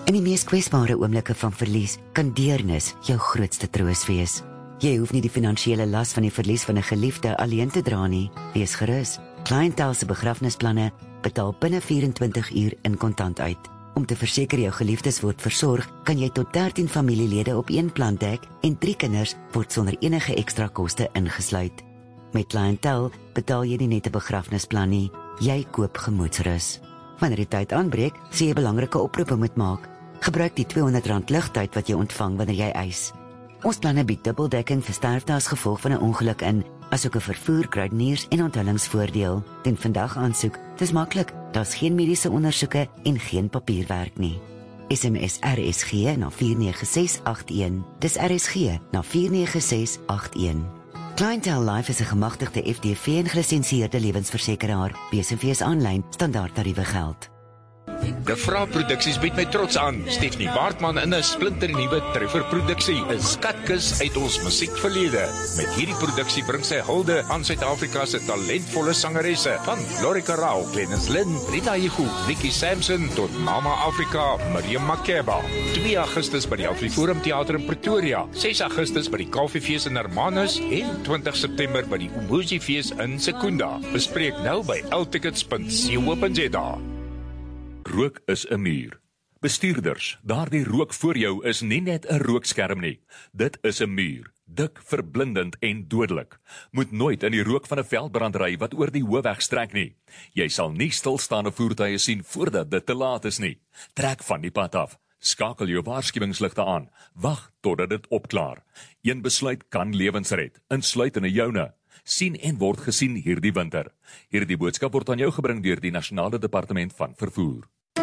In die mees kwesbare oomblikke van verlies kan deernis jou grootste troos wees. Jy hoef nie die finansiële las van die verlies van 'n geliefde alleen te dra nie. Wees gerus. Clientele se begrafnisplanne betaal binne 24 uur in kontant uit. Om te verseker jou geliefdes word versorg, kan jy tot 13 familielede op een plan dek en 3 kinders word sonder enige ekstra koste ingesluit. Met Clientele betaal jy nie net 'n begrafnisplan nie, jy koop gemoedsrus. Wanneer die tyd aanbreek, sê jy belangrike oproepe moet maak. Gebruik die R200 ligtyd wat jy ontvang wanneer jy eis. Ons planne bied dubbeldekking vir sterfte as gevolg van 'n ongeluk in, asook 'n vervoer, kruideniers en onthullingsvoordeel. Doen vandag aansoek. Dis maklik. Daar's geen mediese ondersoeke en geen papierwerk nie. SMS RSG na 49681. Dis RSG na 49681. Clientele Life is 'n gemagtigde FDV en gelisensieerde lewensversekeraar. BSV aanlyn standaardtariewe geld. De Vra Produksies bied my trots aan Stephanie Baartman in 'n splinternuwe trefferproduksie, 'n skatkis uit ons musiekverlede. Met hierdie produksie bring sy hulde aan Suid-Afrika se talentvolle sangeresse, van Lorika Rao, Glennis Lynn, Rita Igu, Nikki Sampson tot Mama Afrika, Miriam Makeba. 2 Augustus by die Afriforum Theater in Pretoria, 6 Augustus by die Koffiefees in Hermanus en 20 September by die Umuzi Fees in Secunda. Bespreek nou by ltickets.co.za. Rook is 'n muur. Bestuurders, daardie rook voor jou is nie net 'n rookskerm nie. Dit is 'n muur, dik, verblindend en dodelik. Moet nooit in die rook van 'n veldbrand ry wat oor die hoofweg strek nie. Jy sal nie stilstaande voertuie sien voordat dit te laat is nie. Trek van die pad af. Skakel jou waarskuwingsligte aan. Wag totdat dit opklaar. Een besluit kan lewens red, insluitende joune. Sien en word gesien hierdie winter. Hierdie boodskap word aan jou gebring deur die Nasionale Departement van Vervoer.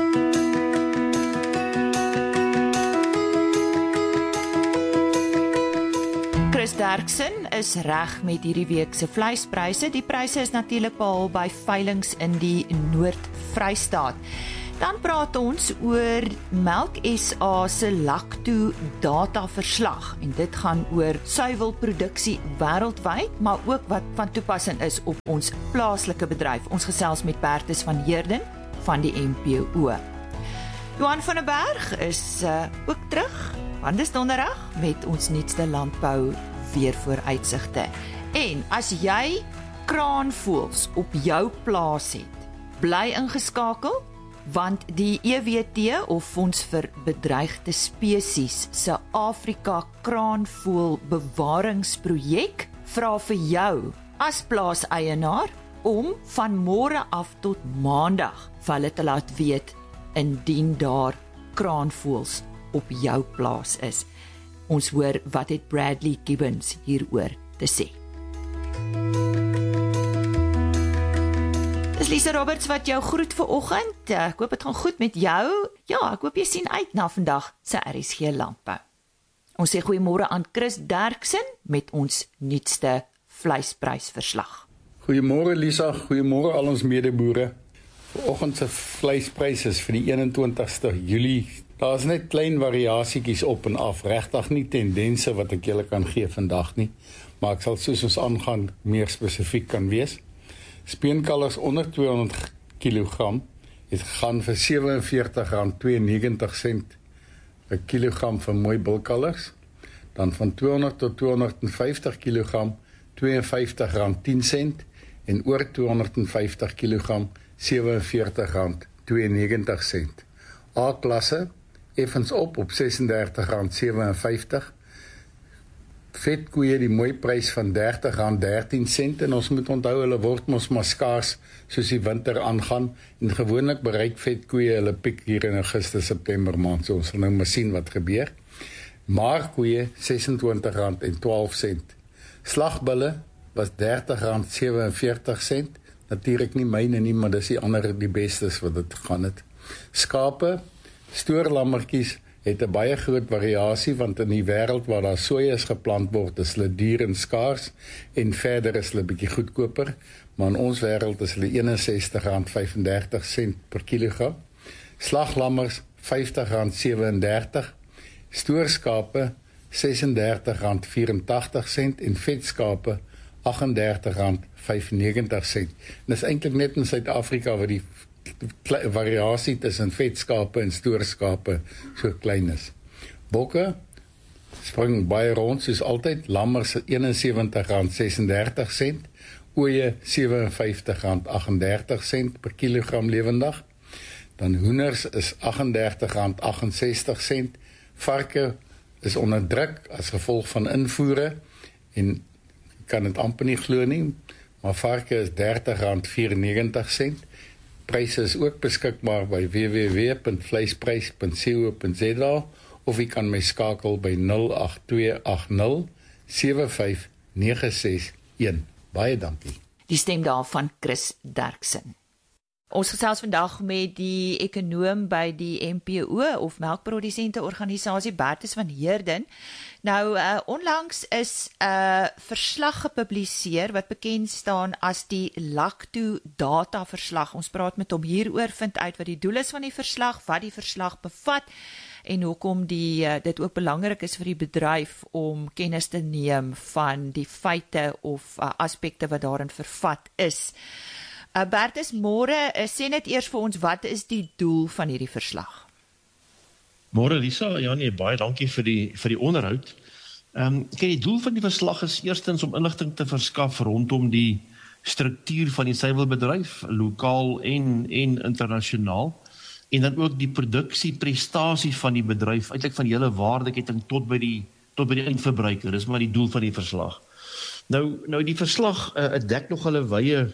Chris Derksen is reg met hierdie week se vleispryse. Die pryse is natuurlik behaal by veilinge in die Noord-Vrystaat. Dan praat ons oor Melk SA se Lacto data verslag en dit gaan oor suiwelproduksie wêreldwyd, maar ook wat van toepassing is op ons plaaslike bedryf. Ons gesels met Bertus van Heerden van die MPO. Johan van der Berg is ook terug, want dis donderdag met ons nuutste landbou weervooruitsigte. En as jy kraanvoëls op jou plaas het, bly ingeskakel, want die EWT of Fonds vir Bedreigde Spesies se Afrika kraanvoël bewaringsprojek vra vir jou as plaaseienaar om van môre af tot maandag vir hulle te laat weet indien daar kraanvoëls op jou plaas is. Ons hoor wat het Bradley Gibbons hieroor te sê. Dis Lisa Roberts wat jou groet vir oggend. Ek hoop dit gaan goed met jou. Ja, ek hoop jy sien uit na vandag se RSG landbou. Ons sê goeiemôre aan Chris Derksen met ons nuutste vleisprysverslag. Goeiemôre Lisa, goeiemôre al ons medeboere. Vanoggend se vleispryse is vir die 21ste Julie. Daar's net klein variasietjies op en af, regtig nie tendense wat ek julle kan gee vandag nie, maar ek sal soos ons aangaan meer spesifiek kan wees. Speenkalvers onder 200 kg het gegaan vir R47,92 'n kilogram vir mooi bulkalvers. Dan van 200 tot 250 kg R52,10 en oor 250 kg R47,92. A-klasse effens op R36,57. Vetkoeie die mooi prys van R30,13 en ons moet onthou hulle word mos maar skaars soos die winter aangaan en gewoonlik bereik vetkoeie hulle piek hier in Augustus, September maand, so ons sal nou maar sien wat gebeur. Maarkoeie R26,12. Slagbulle was R30,47. Natuurlik nie myne nie, maar dis die ander die bestes wat dit gaan het. Skape, stoorlammertjies het 'n baie groot variasie, want in die wêreld waar daar sojas geplant word, is hulle duur en skaars en verder is hulle bietjie goedkoper, maar in ons wêreld is hulle R61,35 per kilogram. Slaglammers R50,37, stoorskape R36,84 en vetskape R38,95. Dis eintlik net in Suid-Afrika waar die variasie tussen vetskape en stoorskape so klein is. Bokke spring baie rond soos altyd, lammers R71.36, ooe R57.38 per kilogram lewendig. Dan hoenders is R38.68, varke is onder druk as gevolg van invoere en kan dit amper nie glo nie, maar varke is R30.94. Pryse is ook beskikbaar by www.vleisprys.co.za of jy kan my skakel by 08280 75961. Baie dankie. Die stem daarvan Chris Derksen. Ons gesels vandag met die ekonoom by die MPO of Melkprodusente Organisasie, Bertus van Heerden. Nou, onlangs is 'n verslag gepubliseer wat bekend staan as die Lacto Data verslag. Ons praat met hom hieroor, vind uit wat die doel is van die verslag, wat die verslag bevat en hoekom dit ook belangrik is vir die bedryf om kennis te neem van die feite of aspekte wat daarin vervat is. Bertus, môre, sê net eers vir ons, wat is die doel van hierdie verslag? Môre Lisa, Janie, baie dankie vir die onderhoud. Die doel van die verslag is eerstens om inligting te verskaf rondom die struktuur van die suiwelbedryf, lokaal en internasionaal, en dan ook die produksie-prestasie van die bedryf, eintlik van die hele waardeketting tot by die eindverbruiker. Dis maar die doel van die verslag. Nou die verslag dek nog hulle wye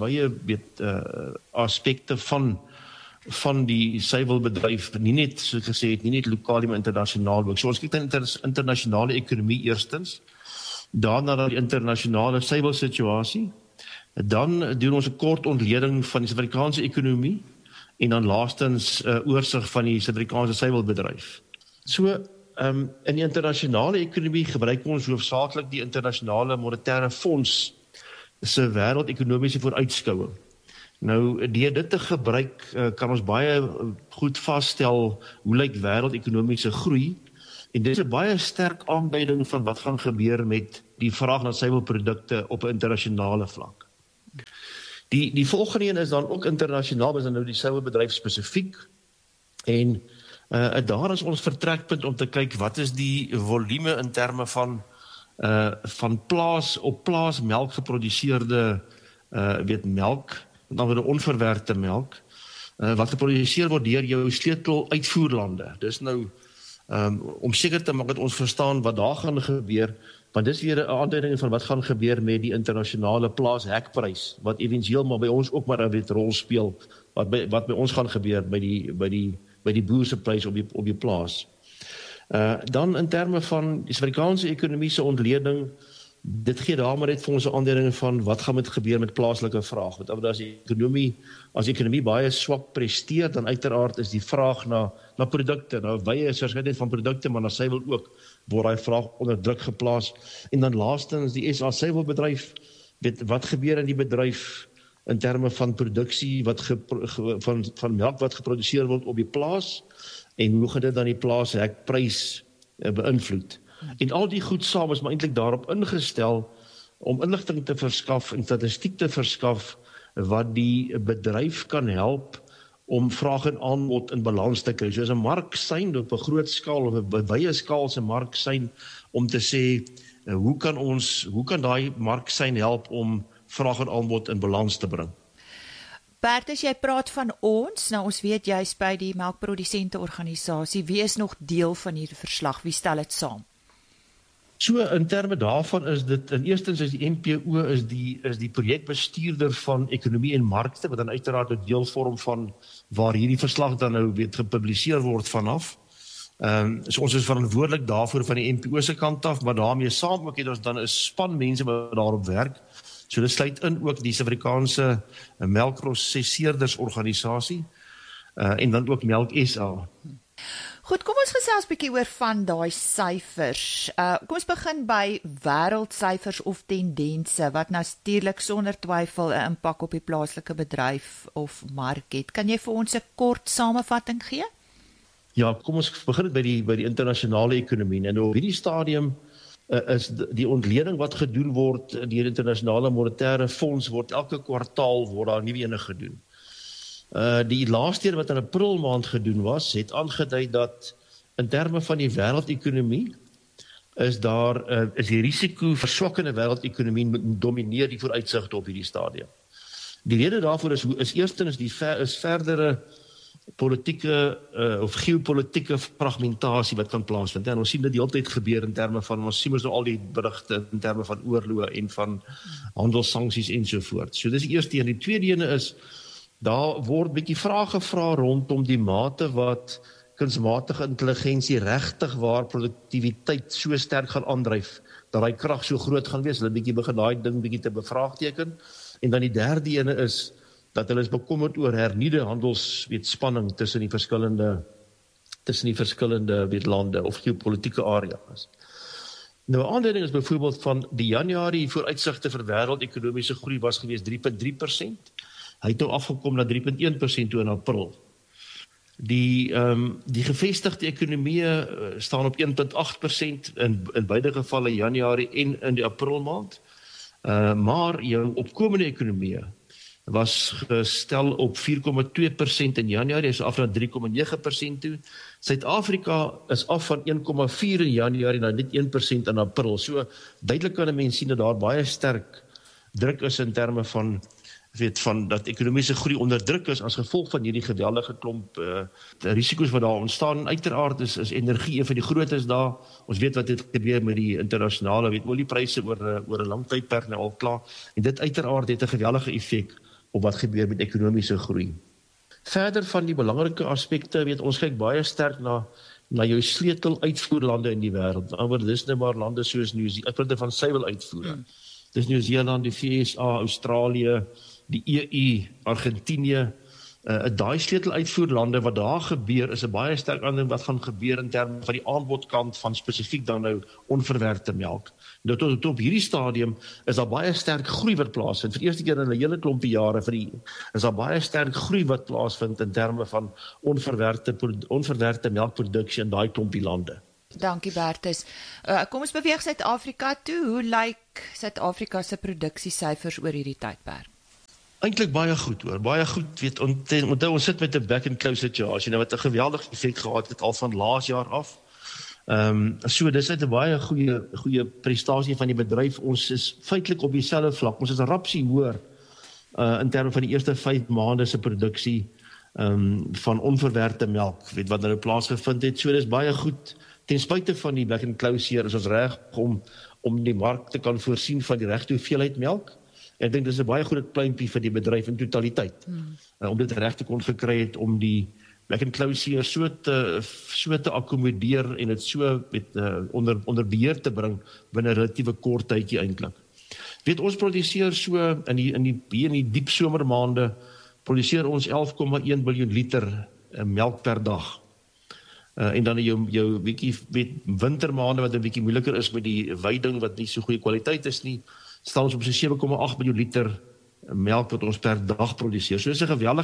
aspekte van die suiwelbedryf, nie net, soos gesê het, nie net lokaal, maar internasionaal ook. So ons kyk na internasionale ekonomie eerstens, daarna na die internasionale suiwelsituasie, dan doen ons 'n kort ontleding van die Suid-Afrikaanse ekonomie, en dan laastens oorsig van die Suid-Afrikaanse suiwelbedryf. So, in die internasionale ekonomie gebruik ons hoofsaaklik die internasionale monetaire fonds se wêreldekonomiese vooruitskouing. Nou, deur dit te gebruik, kan ons baie goed vasstel hoe lyk wêreldekonomiese groei, en dit is 'n baie sterk aanduiding van wat gaan gebeur met die vraag na suiwelprodukte op 'n internasionale vlak. Die volgende een is dan ook internasionaal, is dan nou die suiwelbedryf spesifiek, en daar is ons vertrekpunt om te kyk wat is die volume in terme van op plaas melk geproduseerde melk, dan word onverwerkte melk, wat geproduseer word deur jou sleutel uitvoerlande. Dis nou om seker te maak dat ons verstaan wat daar gaan gebeur, want dis weer 'n aanduiding van wat gaan gebeur met die internasionale plaashekprys, wat eventueel maar by ons ook maar 'n rol speel, wat by ons gaan gebeur by die boerse prys op die plaas. Dan in terme van die Suid-Afrikaanse ekonomiese ontleding, dit gee daar maar net vir ons 'n aanduiding van wat gaan met gebeur met plaaslike vraag. Want as die ekonomie baie swak presteer, dan uiteraard is die vraag na produkte, nou baie is verskeidenheid van produkte, maar na suiwel ook, word daai vraag onder druk geplaas. En dan laastens die SA suiwelbedryf, wat gebeur in die bedryf in terme van produksie, van melk wat geproduseer word op die plaas, en hoe gaan dit dan die plaashekprys beïnvloed. En al die goed saam is maar eintlik daarop ingestel om inligting te verskaf en statistiek te verskaf wat die bedryf kan help om vraag en aanbod in balans te kry. So is 'n marksyn op 'n groot skaal of 'n wye skaal se marksyn om te sê hoe kan daai marksyn help om vraag en aanbod in balans te bring. Bertus, jy praat van ons, nou ons weet jy's by die Melkprodusente Organisasie, wie is nog deel van hierdie verslag, wie stel dit saam? So in terme daarvan is dit, in eerstens is die MPO is die projekbestuurder van ekonomie en markte, wat dan uiteraard 'n deel vorm van waar hierdie verslag dan nou gepubliseer word vanaf. So ons is verantwoordelik daarvoor van die MPO se kant af, maar daarmee saam ook het ons dan 'n span mense wat daarop werk. So dit sluit in ook die Suid-Afrikaanse Melkprosesseerders Organisasie en dan ook Melk SA. Goed, kom ons gesels bietjie oor van daai syfers. Kom ons begin by wêreldsyfers of tendense wat natuurlik sonder twyfel 'n impak op die plaaslike bedryf of mark het. Kan jy vir ons 'n kort samevatting gee? Ja, kom ons begin by die internasionale ekonomie. En op hierdie stadium is die ontleding wat gedoen word deur die internasionale monetaire fonds word elke kwartaal word daar nuwe ene gedoen. Die laaste keer wat in April maand gedoen was, het aangedui dat in terme van die wêreldekonomie is die risiko verswakkende wêreldekonomie domineer die vooruitsigte op hierdie stadium. Die rede daarvoor is eerstens is verdere politieke of geopolitieke fragmentasie wat kan plaasvind. En ons sien dit die hele tyd gebeur in terme van, ons sien al die berigte in terme van oorloë en van handelssanksies ensovoort. So dis die eerste een. Die tweede ene is, daar word bietjie vrae gevra rondom die mate wat kunsmatige intelligensie regtig waar produktiwiteit so sterk gaan aandryf, dat die krag so groot gaan wees, hulle bietjie begin daai ding bietjie te bevraagteken. En dan die derde ene is, dat hulle is bekommerd oor hernieude handelsspanning tussen die verskillende lande of geopolitiese areas. Nou 'n aanduiding is byvoorbeeld van die Januarie vooruitsigte vir wêreldekonomiese groei was gewees 3.3%. Hy het nou afgekom na 3.1% toe in April. Die gevestigde ekonomieë staan op 1.8% in beide gevalle Januarie en in die April maand. Maar jou opkomende ekonomieë was gestel op 4.2% in Januarie, is af na 3.9% toe. Suid-Afrika is af van 1.4 in Januarie na net 1% in April. So duidelik kan 'n mens sien dat daar baie sterk druk is in terme van dat ekonomiese groei onder druk is as gevolg van hierdie geweldige klomp risiko's wat daar ontstaan. Uiteraard is energie een van die grootes daar. Ons weet wat dit gebeur met die internasionale oliepryse oor 'n lang tydperk nou al klaar. En dit uiteraard het 'n geweldige effek op wat gebeur met ekonomiese groei. Verder van die belangrike aspekte, ons kyk baie sterk na jou sleutel uitvoerlande in die wêreld. Maar dis nou maar lande soos Nieu-Seeland van suiweluitvoere. Dis Nieu-Seeland, die VSA, Australië, die EU, Argentinië, daai sleuteluitvoerlande wat daar gebeur, is 'n baie sterk aandeel wat gaan gebeur in terme van die aanbodkant van spesifiek dan nou onverwerkte melk. Nou tot op hierdie stadium is daar baie sterk groei wat plaasvind. Vir die eerste keer in 'n hele klompie jare is daar baie sterk groei wat plaasvind in terme van onverwerkte melkproduksie in daai klompie lande. Dankie Bertus. Kom ons beweeg Suid-Afrika toe. Hoe lyk Suid-Afrika se produksiesyfers oor hierdie tydperk? Eintlik baie goed hoor, baie goed. Onthou ons sit met 'n back and close situasie, wat 'n geweldige effek gehad het al van laas jaar af. So dis net 'n baie goeie prestasie van die bedryf. Ons is feitelik op dieselfde vlak. Ons is 'n rapsie hoër in terme van die eerste 5 maande se produksie van onverwerkte melk, wat nou plaasgevind het. So dis baie goed. Ten spyte van die back and close hier is ons reg om die mark te kan voorsien van die regte hoeveelheid melk. Ek dink dis 'n baie goeie pluimpie vir die bedryf in totaliteit. Om dit reg te kon gekry het om die back and close hier so te akkommodeer en dit so onder beheer te bring binne 'n relatiewe kort tydjie eintlik. Ons produseer so in die diep somermaande produseer ons 11,1 biljoen liter melk per dag. En dan jou bietjie wintermaande wat 'n bietjie moeiliker is met die weiding wat nie so goeie kwaliteit is nie, staan ons op so 7,8 miljoen liter melk wat ons per dag produseer. So dis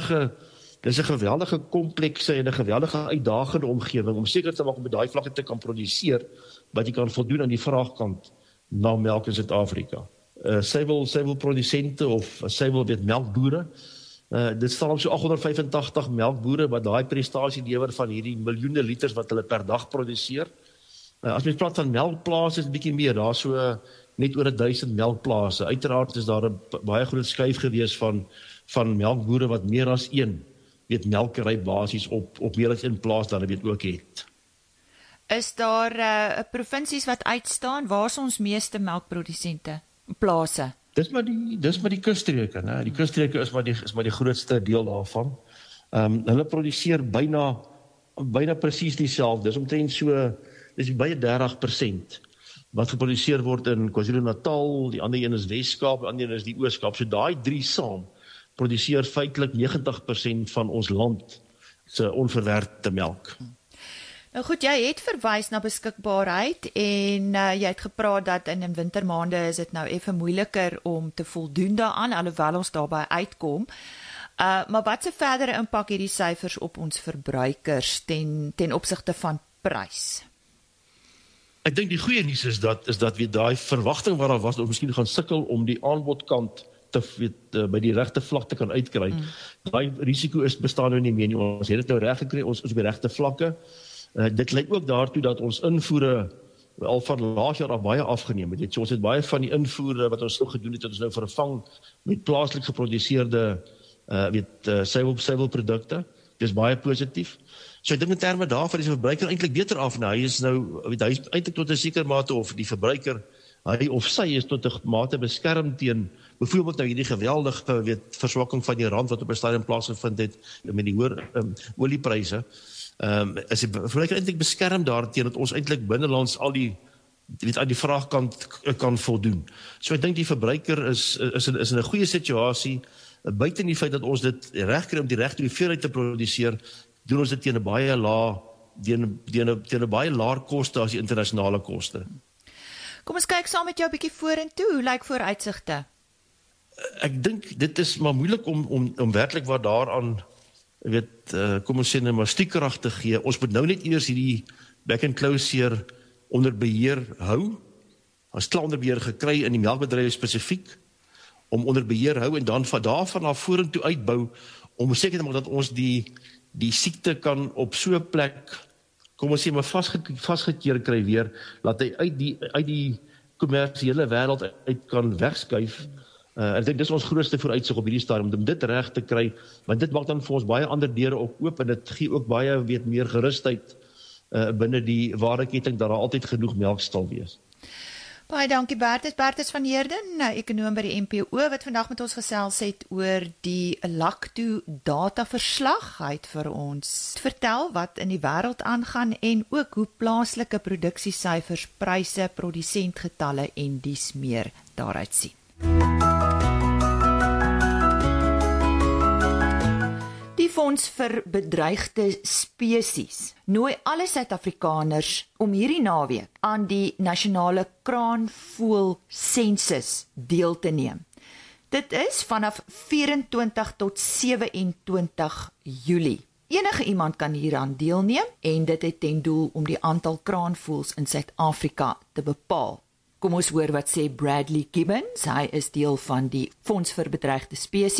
'n geweldige komplekse en 'n geweldige uitdagende omgewing om seker te maak om by daai vlakke te kan produseer wat jy kan voldoen aan die vraagkant na melk in Suid-Afrika. Suiwelprodusente of melkboere. Dit staan op so 885 melkboere wat daai prestasie lewer van hierdie miljoene liters wat hulle per dag produseer. As mens praat van melkplase is 'n bietjie meer, daar so net oor 1000 melkplase. Uiteraard is daar 'n baie groot skuif gewees van melkboere wat meer as een melkery basies op meer as een plaas dan ook het. Is daar provinsies wat uitstaan? Waar is ons meeste melkprodusente plase? Dis maar die kusstreke, né? Die kusstreke is maar die grootste deel daarvan. Hulle produseer byna presies dieselfde. Dis omtrent so, dis baie 30% wat geproduseer word in KwaZulu-Natal, die ander een is Wes-Kaap, die ander een is die Oos-Kaap. So daai 3 saam produseer feitelik 90% van ons land se onverwerkte melk. Nou goed, jy het verwys na beskikbaarheid en jy het gepraat dat in wintermaande is dit nou effe moeiliker om te voldoen daaraan, alhoewel ons daarby uitkom. Maar wat se verdere impak het die syfers op ons verbruikers ten opsigte van prys? Ek dink die goeie nuus is dat daai verwagting wat daar was, ons miskien gaan sukkel om die aanbodkant by die regte vlakte kan uitkry. Daai risiko bestaan nou nie meer nie. Ons het dit nou reg gekry, ons is op die regte vlakke. Dit lei ook daartoe dat ons invoere al van laas jaar af baie afgeneem het. So ons het baie van die invoere wat ons nog gedoen het, ons nou vervang met plaaslik geproduseerde suiwelprodukte. Dis baie positief. So ek dink in terme daarvan is die verbruiker eintlik beter af. Nou, hy is eintlik tot 'n sekere mate, of die verbruiker, hy of sy is tot 'n mate beskerm teen byvoorbeeld nou hierdie geweldige verswakking van die rand wat op 'n stadium plaasgevind het met die hoër oliepryse. Is die verbruiker eintlik beskerm daarteen dat ons eintlik binnelands al die aan die vraagkant kan voldoen. So ek dink die verbruiker is in 'n goeie situasie, buiten die feit dat ons dit reg kry om die regte hoeveelheid te produseer, doen ons dit teen 'n baie laer koste as die internasionale koste. Kom ons kyk saam met jou 'n bietjie vorentoe. Hoe lyk vooruitsigte? Ek dink dit is maar moeilik om werklik wat daaraan kom ons sê nou maar stiekrag te gee. Ons moet nou net eers hierdie back and close onder beheer hou. Ons klaar onder beheer gekry in die melkbedryf spesifiek, om onder beheer hou en dan van daarvan af vorentoe uitbou, om seker te maak dat ons die siekte kan op so 'n plek, kom ons sê maar vasgekeer kry weer, laat hy uit die kommersiële wêreld uit kan wegskuif. Ek dink dis ons grootste vooruitsig op hierdie stadium, om dit reg te kry, want dit maak dan vir ons baie ander deure ook oop, en dit gee ook baie meer gerusheid binne die waardeketting, dat daar altyd genoeg melk sal wees. Baie dankie Bertus van Heerden, ekonoom by die NPO, wat vandag met ons gesels het oor die Lacto dataverslag. Hy het vir ons vertel wat in die wêreld aangaan en ook hoe plaaslike produksiesyfers, pryse, produsentgetalle en dies meer daaruit sien. Die Fonds vir Bedreigde Spesies nooi alle Suid-Afrikaners om hierdie naweek aan die nasionale kraanvoël sensus deel te neem. Dit is vanaf 24 tot 27 Julie. Enige iemand kan hieraan deelneem en dit het ten doel om die aantal kraanvoëls in Suid-Afrika te bepaal. Kom ons hoor wat sê Bradley Gibbons, hy is deel van die Fonds vir Bedreigde Spesies.